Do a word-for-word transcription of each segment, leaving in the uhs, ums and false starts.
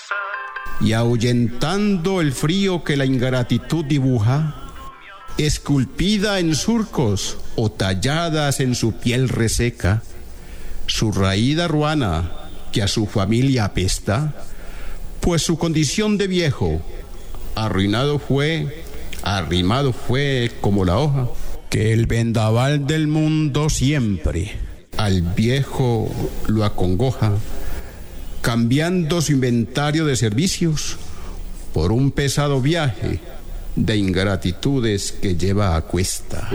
Y ahuyentando el frío que la ingratitud dibuja, esculpida en surcos o talladas en su piel reseca, su raída ruana que a su familia apesta, pues su condición de viejo, arruinado fue, arrimado fue como la hoja, que el vendaval del mundo siempre al viejo lo acongoja, cambiando su inventario de servicios por un pesado viaje de ingratitudes que lleva a cuesta.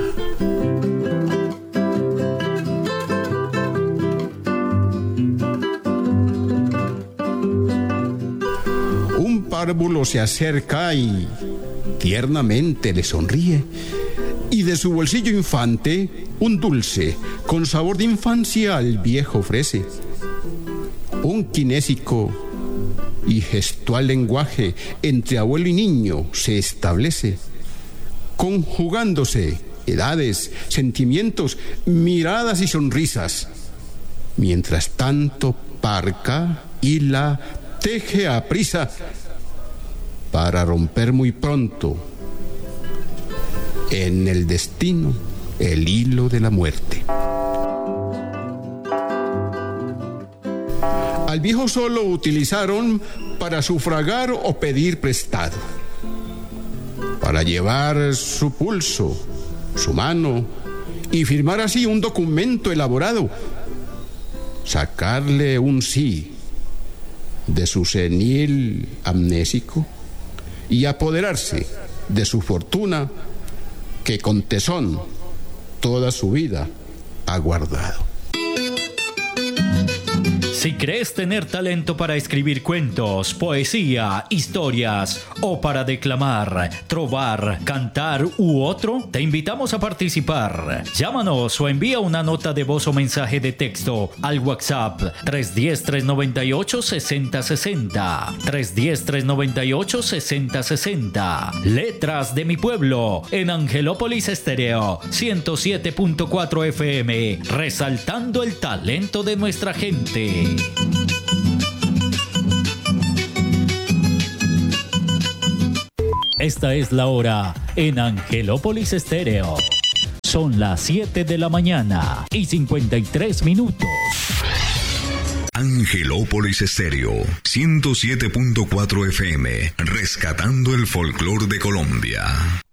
Un párvulo se acerca y tiernamente le sonríe, y de su bolsillo infante un dulce con sabor de infancia al viejo ofrece. Un kinésico y gestual lenguaje entre abuelo y niño se establece, conjugándose edades, sentimientos, miradas y sonrisas. Mientras tanto parca, hila, teje a prisa para romper muy pronto en el destino el hilo de la muerte. Al viejo solo utilizaron para sufragar o pedir prestado, para llevar su pulso, su mano y firmar así un documento elaborado, sacarle un sí de su senil amnésico y apoderarse de su fortuna que con tesón toda su vida ha guardado. Si crees tener talento para escribir cuentos, poesía, historias o para declamar, trovar, cantar u otro, te invitamos a participar. Llámanos o envía una nota de voz o mensaje de texto al WhatsApp tres uno cero, tres nueve ocho, seis cero seis cero, tres uno cero, tres nueve ocho, seis cero seis cero. Letras de mi pueblo en Angelópolis Estéreo ciento siete punto cuatro F M, resaltando el talento de nuestra gente. Esta es la hora en Angelópolis Estéreo. Son las siete de la mañana y cincuenta y tres minutos. Angelópolis Estéreo ciento siete punto cuatro F M, rescatando el folclor de Colombia.